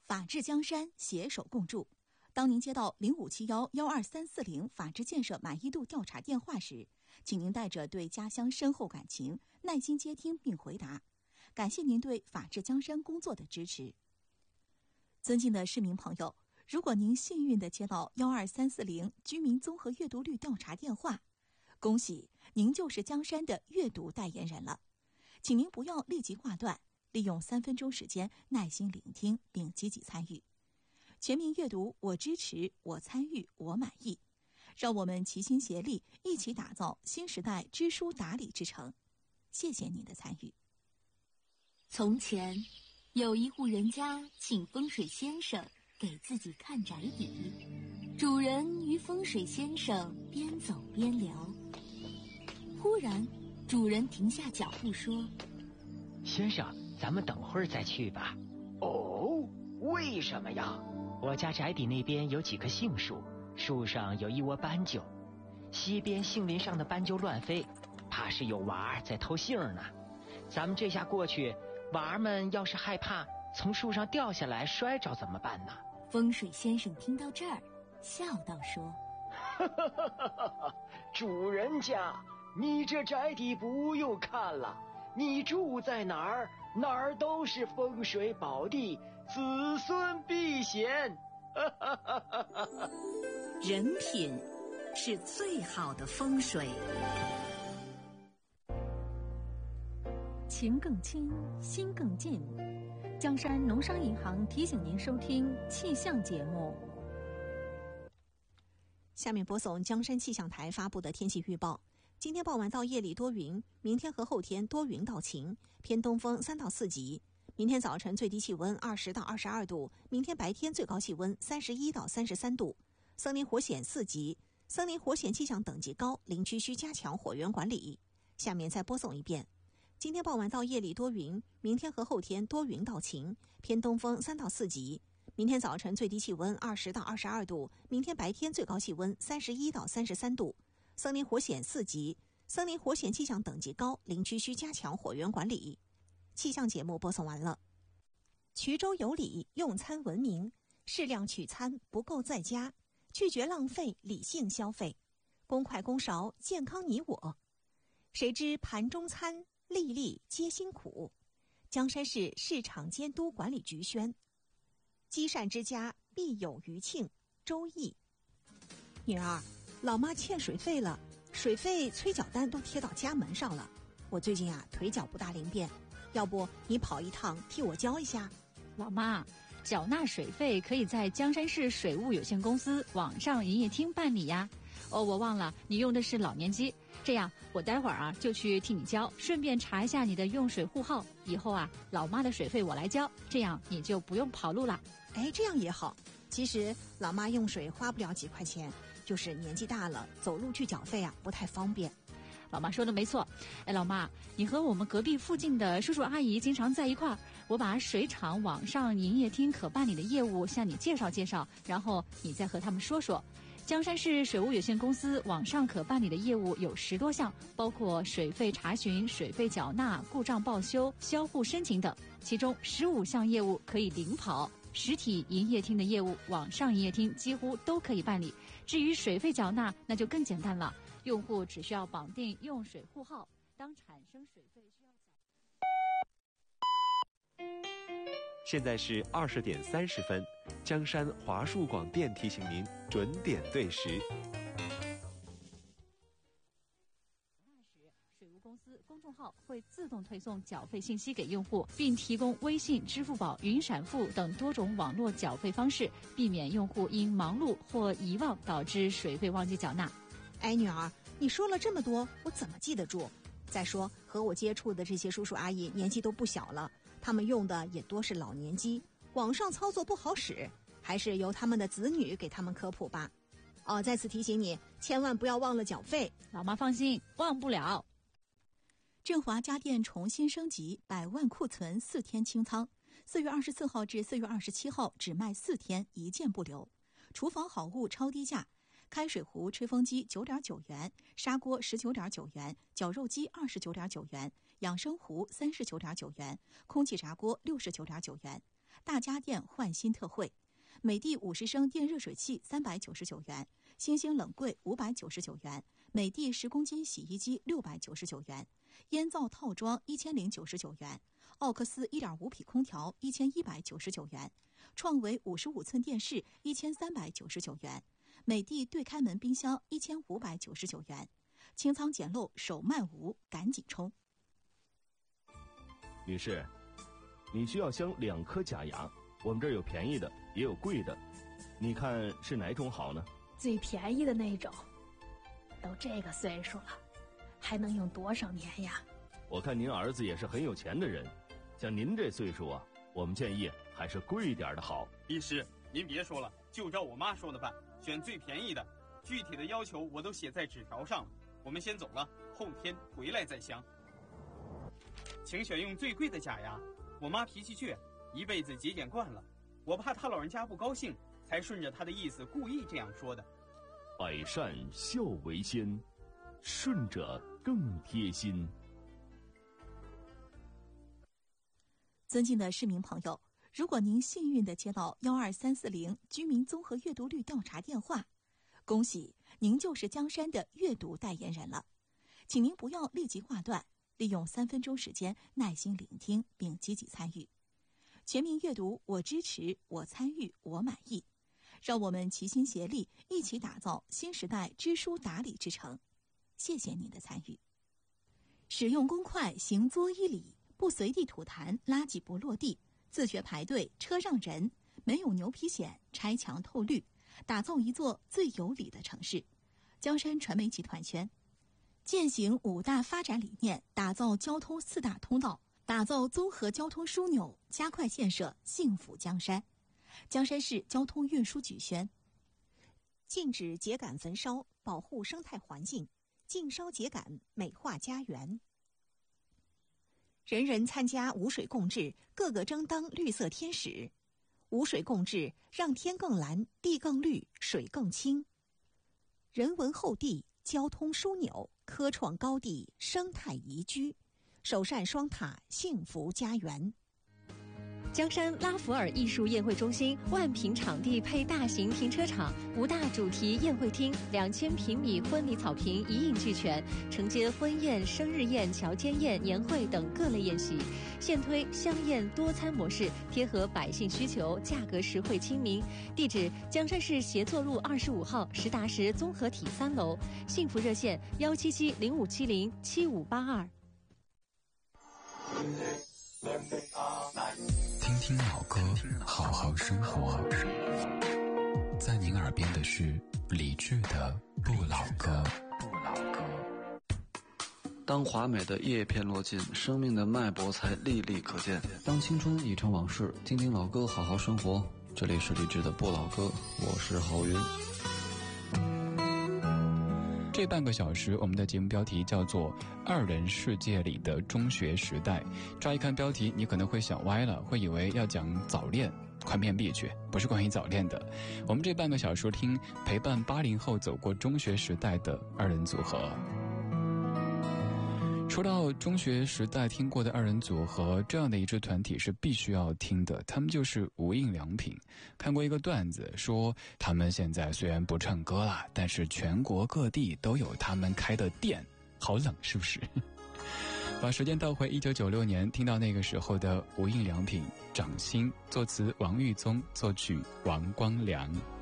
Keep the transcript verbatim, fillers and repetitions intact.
法治江山，携手共筑。当您接到零五七幺幺二三四零法治建设满意度调查电话时，请您带着对家乡深厚感情，耐心接听并回答。感谢您对法治江山工作的支持。尊敬的市民朋友，如果您幸运地接到幺二三四零居民综合阅读率调查电话，恭喜您就是江山的阅读代言人了。请您不要立即挂断，利用三分钟时间耐心聆听并积极参与。全民阅读，我支持，我参与，我满意。让我们齐心协力，一起打造新时代知书达理之城。谢谢您的参与。 从前有一户人家请风水先生给自己看宅邸，主人与风水先生边走边聊。忽然主人停下脚步说： 先生，咱们等会儿再去吧。 哦，为什么呀？ 我家宅邸那边有几棵杏树，树上有一窝斑鸠，西边杏林上的斑鸠乱飞，怕是有娃儿在偷杏呢。咱们这下过去，娃儿们要是害怕从树上掉下来摔着怎么办呢？ 风水先生听到这儿笑道说： 主人家，你这宅邸不用看了，你住在哪儿哪儿都是风水宝地，子孙必显。 人品是最好的风水。 情更亲，心更近。江山农商银行提醒您收听气象节目。 下面播送江山气象台发布的天气预报。今天傍晚到夜里多云，明天和后天多云到晴，偏东风三到四级。明天早晨最低气温二十到二十二度，明天白天最高气温三十一到三十三度。森林火险四级，森林火险气象等级高，林区需加强火源管理。下面再播送一遍。今天傍晚到夜里多云，明天和后天多云到晴，偏东风三到四级。明天早晨最低气温二十到二十二度，明天白天最高气温三十一到三十三度。森林火险四级，森林火险气象等级高，林区需加强火源管理。气象节目播送完了。衢州有礼，用餐文明，适量取餐，不够在家，拒绝浪费，理性消费，公筷公勺，健康你我。谁知盘中餐，粒粒皆辛苦。江山市市场监督管理局宣。积善之家必有余庆。周易。女儿，老妈欠水费了，水费催缴单都贴到家门上了。我最近啊腿脚不大灵便，要不你跑一趟替我交一下？ 老妈，缴纳水费可以在江山市水务有限公司网上营业厅办理呀。哦，我忘了你用的是老年机，这样我待会儿啊就去替你交，顺便查一下你的用水户号。以后啊，老妈的水费我来交，这样你就不用跑路了。 哎，这样也好。其实老妈用水花不了几块钱，就是年纪大了，走路去缴费啊不太方便。 老妈说的没错。哎，老妈，你和我们隔壁附近的叔叔阿姨经常在一块儿，我把水厂网上营业厅可办理的业务向你介绍介绍，然后你再和他们说说。江山市水务有限公司网上可办理的业务有十多项，包括水费查询、水费缴纳、故障报修、销户申请等，其中十五项业务可以领跑。实体营业厅的业务，网上营业厅几乎都可以办理。至于水费缴纳，那就更简单了，用户只需要绑定用水户号，当产生水费需要缴。 现在是二十点三十分，江山华数广电提醒您准点对时。 水务公司公众号会自动推送缴费信息给用户，并提供微信、支付宝、云闪付等多种网络缴费方式，避免用户因忙碌或遗忘导致水费忘记缴纳。 哎，女儿，你说了这么多，我怎么记得住？再说和我接触的这些叔叔阿姨年纪都不小了，他们用的也多是老年机，网上操作不好使，还是由他们的子女给他们科普吧。哦，再次提醒你，千万不要忘了缴费。 老妈放心，忘不了。 振华家电重新升级，百万库存四天清仓，四月二十四号至四月二十七号只卖四天，一件不留。厨房好物超低价，开水壶、吹风机九点九元，砂锅十九点九元，绞肉机二十九点九元，养生壶三十九点九元，空气炸锅六十九点九元。 大家电换新特惠，美的五十升电热水器三百九十九元，星星冷柜五百九十九元，美的十公斤洗衣机六百九十九元，烟灶套装一千零九十九元，奥克斯一点五匹空调一千一百九十九元，创维五十五寸电视一千三百九十九元，美的对开门冰箱一千五百九十九元，清仓捡漏手慢无，赶紧冲！ 女士，你需要镶两颗假牙，我们这儿有便宜的，也有贵的，你看是哪种好呢？ 最便宜的那种。都这个岁数了，还能用多少年呀？ 我看您儿子也是很有钱的人，像您这岁数啊，我们建议还是贵一点的好。 医师，您别说了，就照我妈说的办，选最便宜的，具体的要求我都写在纸条上了。我们先走了，后天回来再镶。请选用最贵的假牙，我妈脾气倔，一辈子节俭惯了，我怕她老人家不高兴，才顺着她的意思故意这样说的。 百善孝为先，顺着更贴心。 尊敬的市民朋友，如果您幸运地接到幺二三四零居民综合阅读率调查电话，恭喜您就是江山的阅读代言人了。请您不要立即挂断，利用三分钟时间耐心聆听并积极参与。全民阅读，我支持，我参与，我满意。让我们齐心协力，一起打造新时代知书达理之城。谢谢您的参与。使用公筷行作一礼，不随地吐痰，垃圾不落地，自觉排队，车让人，没有牛皮癣，拆墙透绿，打造一座最有礼的城市。江山传媒集团宣，践行五大发展理念，打造交通四大通道，打造综合交通枢纽，加快建设幸福江山。江山市交通运输局宣，禁止秸秆焚烧，保护生态环境，禁烧秸秆，美化家园。人人参加无水共治，个个争当绿色天使。无水共治，让天更蓝，地更绿，水更清。人文厚地，交通枢纽，科创高地，生态宜居，首善双塔，幸福家园。 江山拉弗尔艺术宴会中心万平场地配大型停车场，五大主题宴会厅，两千平米婚礼草坪一应俱全，承接婚宴、生日宴、乔间宴、年会等各类宴席。现推香宴多餐模式，贴合百姓需求，价格实惠亲民。地址：江山市协作路二十五号实达实综合体三楼。幸福热线：幺七七零五七零七五八二。 听听老歌，好好生活。在您耳边的是理智的不老歌。 当华美的叶片落尽，生命的脉搏才历历可见。当青春已成往事，听听老歌，好好生活。这里是理智的不老歌，我是郝云。 这半个小时，我们的节目标题叫做《二人世界里的中学时代》。乍一看标题，你可能会想歪了，会以为要讲早恋。快面壁去，不是关于早恋的。我们这半个小时听陪伴八零后走过中学时代的二人组合。说到中学时代听过的二人组合，这样的一支团体是必须要听的，他们就是无印良品。看过一个段子说，他们现在虽然不唱歌了，但是全国各地都有他们开的店。好冷是不是？把时间倒回一九九六年，听到那个时候的无印良品，掌心，作词王玉宗，作曲王光良。